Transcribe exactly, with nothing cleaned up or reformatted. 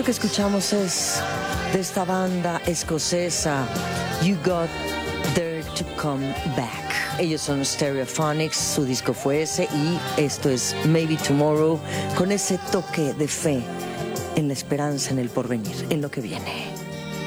Esto que escuchamos es de esta banda escocesa, You Got There to Come Back. Ellos son Stereophonics, su disco fue ese, y esto es Maybe Tomorrow, con ese toque de fe en la esperanza, en el porvenir, en lo que viene.